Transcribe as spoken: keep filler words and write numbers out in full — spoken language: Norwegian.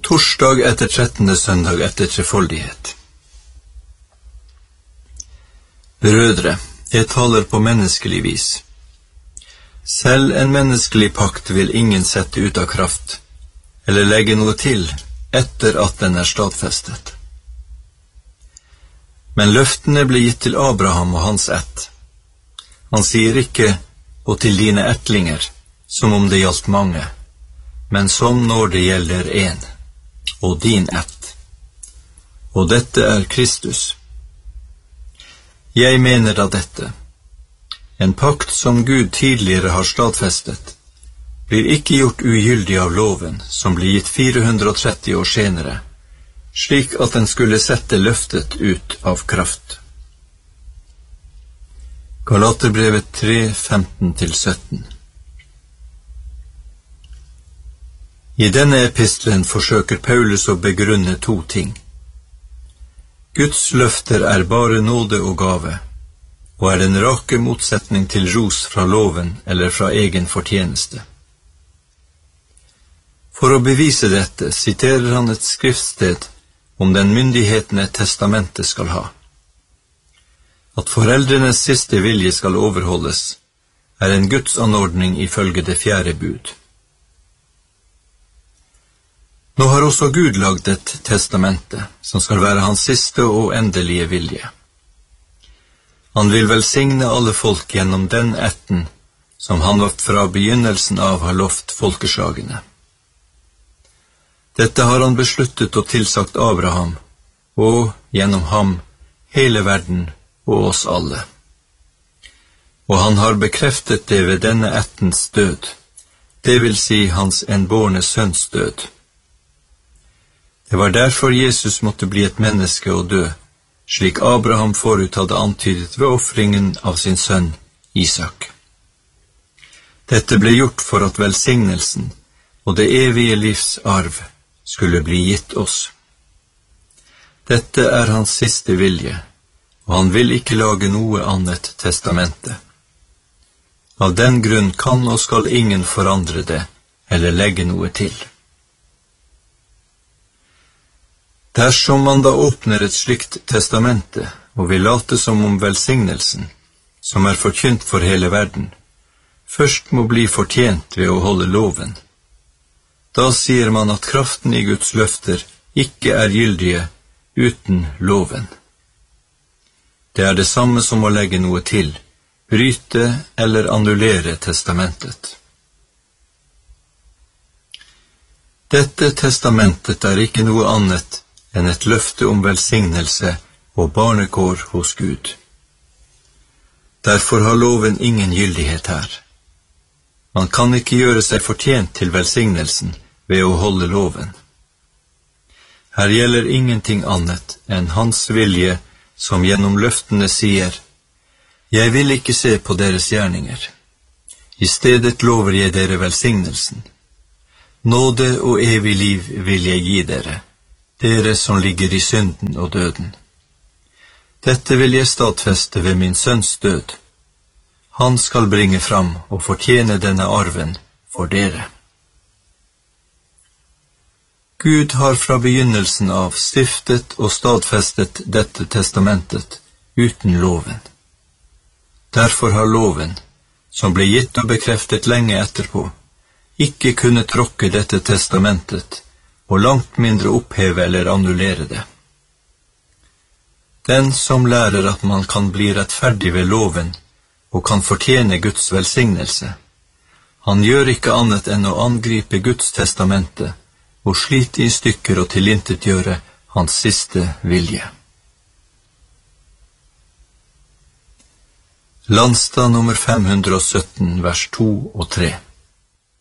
Torsdag etter trettende søndag etter trefoldighet. Brødre, jeg taler på menneskelig vis. Selv en menneskelig pakt vil ingen sette ut av kraft, eller legge noe til etter at den er stadfestet. Men løftene ble gitt til Abraham og hans ett. Han sier ikke, og til dine ettlinger, som om det gjaldt mange, men som når det gjelder en, og din ett. Og dette er Kristus. Jeg mener da dette. En pakt som Gud tidligere har stadfestet, blir ikke gjort ugyldig av loven, som ble gitt fire hundre og tretti år senere, slik at den skulle sette løftet ut av kraft. Galaterbrevet tre, femten til sytten. I denne epistelen forsøker Paulus å begrunne to ting. Guds løfter er bare nåde og gave, og er en rake motsetning til ros fra loven eller fra egen fortjeneste. For å bevise dette siterer han et skriftsted om den myndigheten et testamente skal ha. At foreldrenes siste vilje skal overholdes, er en Guds anordning ifølge det fjerde bud. Nå har også Gud lagd et testamente, som skal være hans siste og endelige vilje. Han vil velsigne alle folk gjennom den ætten som han fra begynnelsen av har lovt folkeslagene. Dette har han besluttet og tilsagt Abraham, og gjennom ham hele verden og oss alle. Og han har bekreftet det ved denne ættens død, det vil si hans enbårne sønns død. Det var derfor Jesus måtte bli et menneske og dø, slik Abraham forut hadde antydet ved offringen av sin sønn Isak. Dette ble gjort for at velsignelsen og det evige livs arv skulle bli gitt oss. Dette er hans siste vilje, og han vil ikke lage noe annet testamente. Av den grunn kan og skal ingen forandre det, eller legge noe til. Dersom man da åpner et slikt testamente, og vil late som om velsignelsen, som er forkynt for hele verden, først må bli fortjent ved å holde loven, da sier man at kraften i Guds løfter ikke er gyldige uten loven. Det er det samme som å legge noe til, bryte eller annullere testamentet. Dette testamentet er ikke noe annet enn et løfte om velsignelse og barnekår hos Gud. Derfor har loven ingen gyldighet her. Man kan ikke gjøre seg fortjent til velsignelsen ved å holde loven. Her gjelder ingenting annet enn hans vilje, som gjennom løftene sier, «Jeg vil ikke se på deres gjerninger. I stedet lover jeg dere velsignelsen. Nåde og evig liv vil jeg gi dere, dere som ligger i synden og døden. Dette vil jeg stadfeste ved min sønns død. Han skal bringe fram og fortjene denne arven for dere.» Gud har fra begynnelsen av stiftet og stadfestet dette testamentet uten loven. Derfor har loven, som ble gitt og bekreftet lenge etterpå, ikke kunnet tråkke dette testamentet, og langt mindre oppheve eller annullere det. Den som lærer at man kan bli rettferdig ved loven, og kan fortjene Guds velsignelse, han gjør ikke annet enn å angripe Guds testamente, og slite i stykker og tilintetgjøre hans siste vilje. Landstad nummer fem hundre og sytten, vers to og tre.